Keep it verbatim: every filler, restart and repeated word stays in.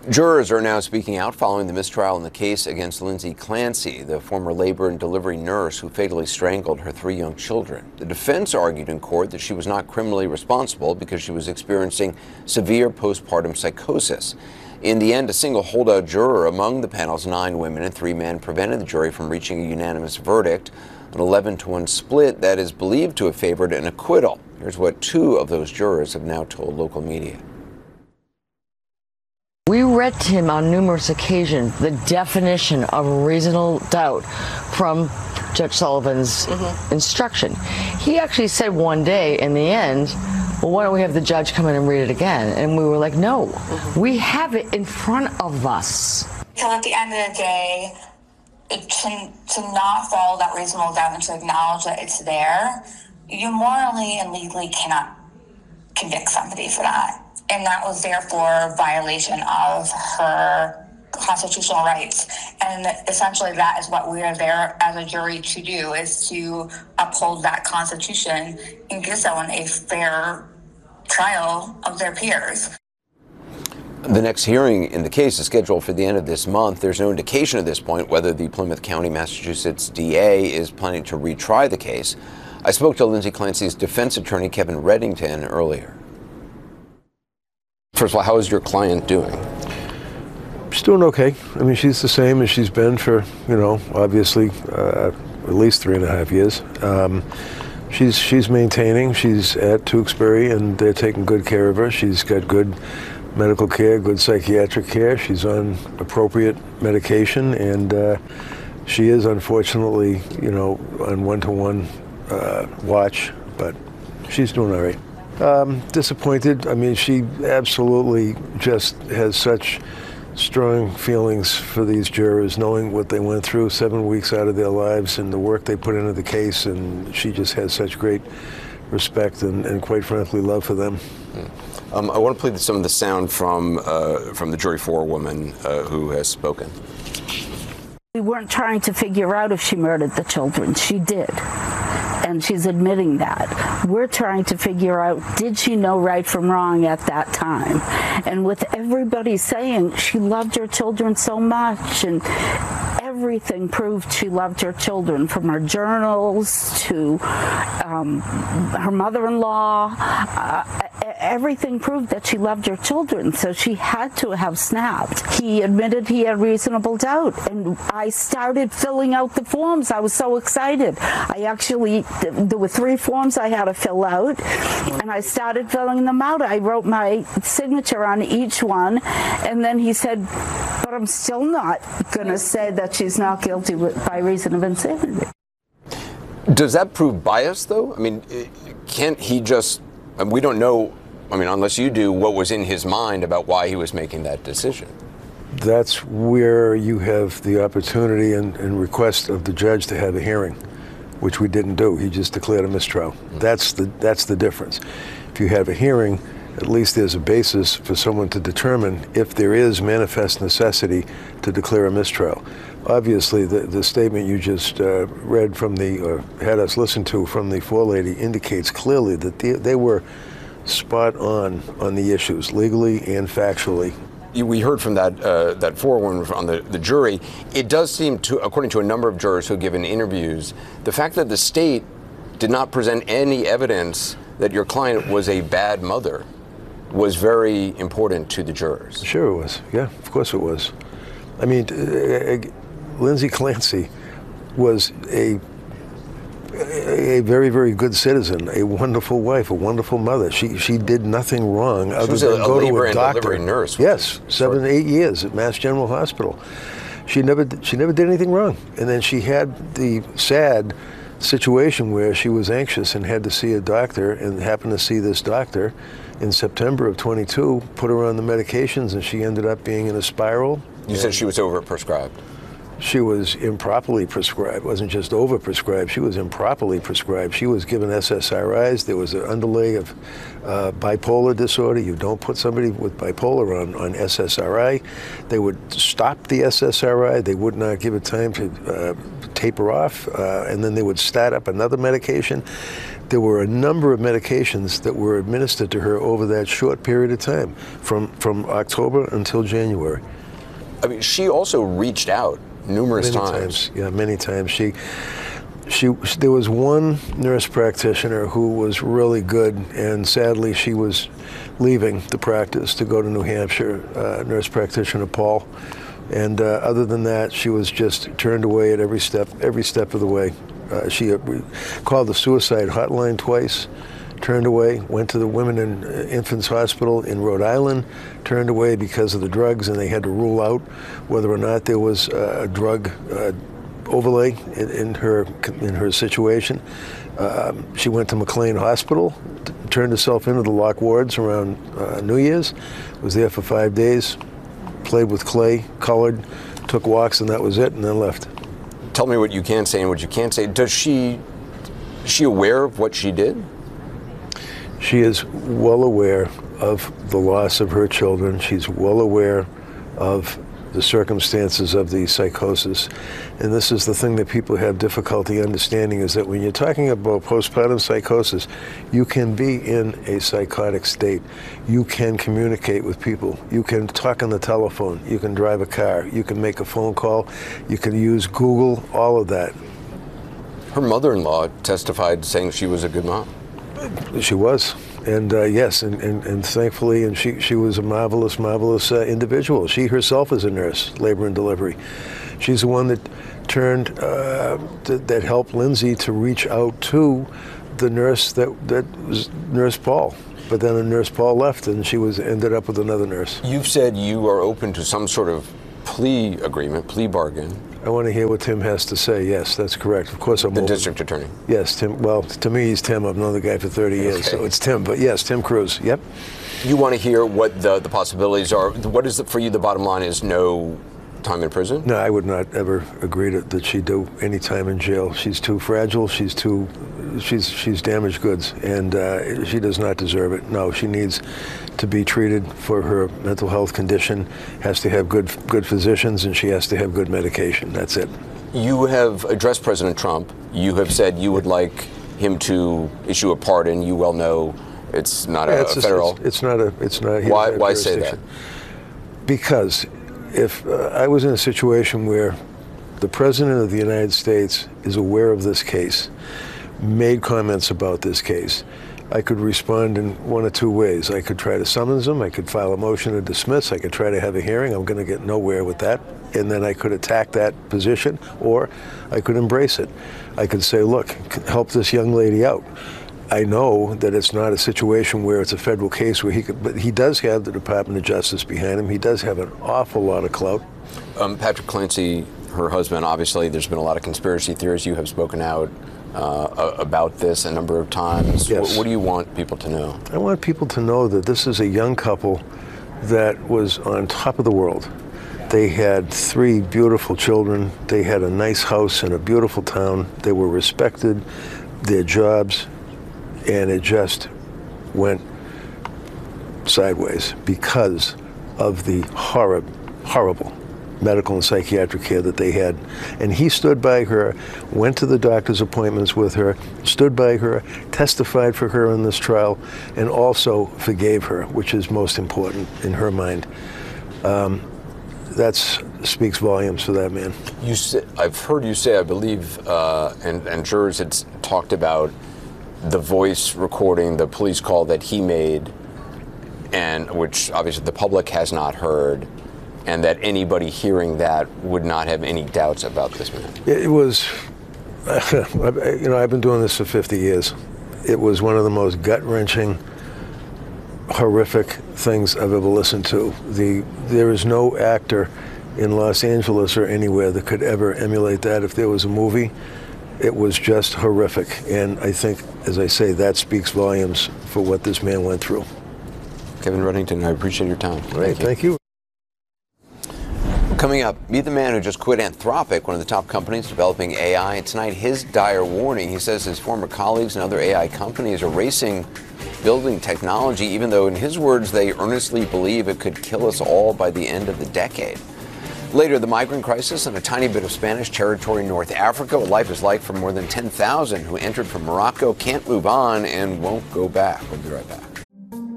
Jurors are now speaking out following the mistrial in the case against Lindsay Clancy, the former labor and delivery nurse who fatally strangled her three young children. The defense argued in court that she was not criminally responsible because she was experiencing severe postpartum psychosis. In the end, a single holdout juror among the panel's nine women and three men prevented the jury from reaching a unanimous verdict, an eleven to one split that is believed to have favored an acquittal. Here's what two of those jurors have now told local media. We read to him on numerous occasions the definition of reasonable doubt from Judge Sullivan's mm-hmm. instruction. He actually said one day in the end, well, why don't we have the judge come in and read it again? And we were like, no, mm-hmm. we have it in front of us. Till at the end of the day, it, to, to not follow that reasonable doubt and to acknowledge that it's there, you morally and legally cannot convict somebody for that. And that was therefore a violation of her constitutional rights. And essentially that is what we are there as a jury to do, is to uphold that Constitution and give someone a fair trial of their peers. The next hearing in the case is scheduled for the end of this month. There's no indication at this point whether the Plymouth County, Massachusetts D A is planning to retry the case. I spoke to Lindsay Clancy's defense attorney, Kevin Reddington, earlier. First of all, how is your client doing? She's doing okay. I mean, she's the same as she's been for, you know, obviously uh, at least three and a half years. Um, she's she's maintaining. She's at Tewksbury, and they're taking good care of her. She's got good medical care, good psychiatric care. She's on appropriate medication, and uh, she is unfortunately, you know, on one-to-one uh, watch, but she's doing all right. Um, disappointed. I mean, she absolutely just has such strong feelings for these jurors, knowing what they went through seven weeks out of their lives and the work they put into the case, and she just has such great respect and, and quite frankly, love for them. Mm. Um, I want to play some of the sound from uh, from the jury forewoman uh, who has spoken. We weren't trying to figure out if she murdered the children. She did. And she's admitting that. We're trying to figure out, did she know right from wrong at that time? And with everybody saying she loved her children so much, and everything proved she loved her children, from her journals to um, her mother-in-law. Uh, everything proved that she loved her children, so she had to have snapped. He admitted he had reasonable doubt, and I started filling out the forms. I was so excited. I actually, there were three forms I had to fill out, and I started filling them out. I wrote my signature on each one, and then he said, but I'm still not going to say that she's not guilty by reason of insanity. Does that prove bias, though? I mean, can't he just, we don't know, I mean, unless you do, what was in his mind about why he was making that decision? That's where you have the opportunity and, and request of the judge to have a hearing, which we didn't do. He just declared a mistrial. Mm-hmm. That's the that's the difference. If you have a hearing, at least there's a basis for someone to determine if there is manifest necessity to declare a mistrial. Obviously, the, the statement you just uh, read from the, or had us listen to from the forelady indicates clearly that they, they were spot on on the issues, legally and factually. We heard from that uh, that forewoman on the, the jury. It does seem to, according to a number of jurors who have given interviews, the fact that the state did not present any evidence that your client was a bad mother was very important to the jurors. Sure it was. Yeah, of course it was. I mean, uh, Lindsay Clancy was a a very, very good citizen, a wonderful wife, a wonderful mother. She she did nothing wrong she other was than a, go a labor to a and doctor. Delivery nurse. Yes, seven, eight years at Mass General Hospital. She never she never did anything wrong, and then she had the sad situation where she was anxious and had to see a doctor, and happened to see this doctor in September of twenty-two, put her on the medications, and she ended up being in a spiral. You said she was overprescribed. She was improperly prescribed. It wasn't just overprescribed. She was improperly prescribed. She was given S S R Is. There was an underlay of uh, bipolar disorder. You don't put somebody with bipolar on, on S S R I. They would stop the S S R I. They would not give it time to uh, taper off, uh, and then they would start up another medication. there were a number of medications that were administered to her over that short period of time, from, from October until January. I mean, she also reached out numerous many times. times. Yeah, many times. She, she, there was one nurse practitioner who was really good, and sadly she was leaving the practice to go to New Hampshire, uh, nurse practitioner Paul. And uh, other than that, she was just turned away at every step, every step of the way. Uh, she uh, called the suicide hotline twice, turned away, went to the Women and Infants Hospital in Rhode Island, turned away because of the drugs, and they had to rule out whether or not there was a drug uh, overlay in, in her in her situation. Um, she went to McLean Hospital, t- turned herself into the lock wards around uh, New Year's, was there for five days, played with clay, colored, took walks, and that was it, and then left. Tell me what you can say and what you can't say. Does she, is she aware of what she did? She is well aware of the loss of her children. She's well aware of the circumstances of the psychosis. And this is the thing that people have difficulty understanding, is that when you're talking about postpartum psychosis, you can be in a psychotic state. You can communicate with people. You can talk on the telephone. You can drive a car. You can make a phone call. You can use Google, all of that. Her mother-in-law testified saying she was a good mom. She was. And uh, yes, and, and, and thankfully, and she, she was a marvelous, marvelous uh, individual. She herself is a nurse, labor and delivery. She's the one that turned, uh, th- that helped Lindsay to reach out to the nurse that, that was Nurse Paul. But then the Nurse Paul left, and she was ended up with another nurse. You've said you are open to some sort of plea agreement, plea bargain. I want to hear what Tim has to say. Yes, that's correct. Of course, I'm The open. district attorney. Yes, Tim. Well, to me, he's Tim. I've known the guy for thirty years, Okay. so it's Tim. But yes, Tim Cruz. Yep. You want to hear what the, the possibilities are. What is, the, for you, the bottom line is no time in prison? No, I would not ever agree to, that she do any time in jail. She's too fragile. She's too, she's she's damaged goods, and uh, she does not deserve it. No, she needs to be treated for her mental health condition. Has to have good good physicians, and she has to have good medication. That's it. You have addressed President Trump. You have said you would like him to issue a pardon. You well know it's not Yeah, a, it's a just- federal. It's, it's not a. It's not. he Why- doesn't have why say that? jurisdiction. Because if uh, I was in a situation where the President of the United States is aware of this case, made comments about this case, I could respond in one or two ways. I could try to summons him. I could file a motion to dismiss. I could try to have a hearing. I'm going to get nowhere with that. And then I could attack that position, or I could embrace it. I could say, look, help this young lady out. I know that it's not a situation where it's a federal case where he could, but he does have the Department of Justice behind him. He does have an awful lot of clout. Um, Patrick Clancy, her husband, obviously there's been a lot of conspiracy theories. You have spoken out uh, about this a number of times. Yes. What, what do you want people to know? I want people to know that this is a young couple that was on top of the world. They had three beautiful children. They had a nice house in a beautiful town. They were respected, their jobs, and it just went sideways because of the horrible, horrible medical and psychiatric care that they had. And he stood by her, went to the doctor's appointments with her, stood by her, testified for her in this trial, and also forgave her, which is most important in her mind. Um, that speaks volumes for that man. You say, I've heard you say, I believe, uh, and, and jurors had talked about the voice recording, the police call that he made, and which obviously the public has not heard, and that anybody hearing that would not have any doubts about this man. It was, you know, I've been doing this for fifty years. It was one of the most gut-wrenching, horrific things I've ever listened to. The there is no actor in Los Angeles or anywhere that could ever emulate that. If there was a movie, it was just horrific. And I think, as I say, that speaks volumes for what this man went through. Kevin Reddington, I appreciate your time. All right, thank you. Coming up, meet the man who just quit Anthropic, one of the top companies developing A I. Tonight, his dire warning. He says his former colleagues and other A I companies are racing building technology, even though, in his words, they earnestly believe it could kill us all by the end of the decade. Later, the migrant crisis and a tiny bit of Spanish territory in North Africa. What life is like for more than ten thousand who entered from Morocco, can't move on, and won't go back. We'll be right back.